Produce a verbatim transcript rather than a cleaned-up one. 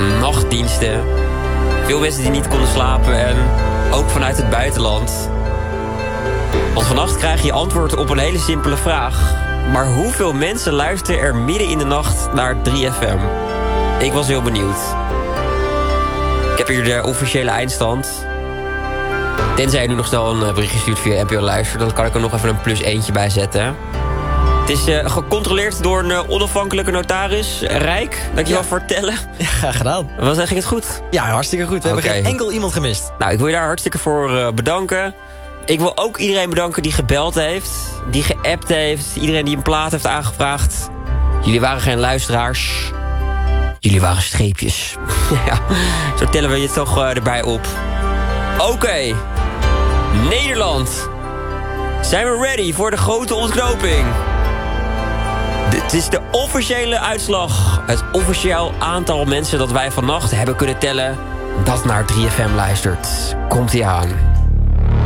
nachtdiensten. Veel mensen die niet konden slapen en ook vanuit het buitenland. Want vannacht krijg je antwoord op een hele simpele vraag. Maar hoeveel mensen luisteren er midden in de nacht naar drie F M? Ik was heel benieuwd. Ik heb hier de officiële eindstand. Tenzij je nu nog snel een berichtje stuurt via N P O Luister, dan kan ik er nog even een plus eentje bij zetten. Het is uh, gecontroleerd door een uh, onafhankelijke notaris. Rijk, dankjewel Ja. voor het tellen. Ja, graag gedaan. Was ging het goed? Ja, hartstikke goed. We Oké. hebben geen enkel iemand gemist. Nou, ik wil je daar hartstikke voor uh, bedanken. Ik wil ook iedereen bedanken die gebeld heeft, die geappt heeft, iedereen die een plaat heeft aangevraagd. Jullie waren geen luisteraars. Jullie waren streepjes. Ja, zo tellen we je toch uh, erbij op. Oké. Okay. Nederland. Zijn we ready voor de grote ontknoping? Dit is de officiële uitslag. Het officieel aantal mensen dat wij vannacht hebben kunnen tellen dat naar drie F M luistert. Komt-ie aan.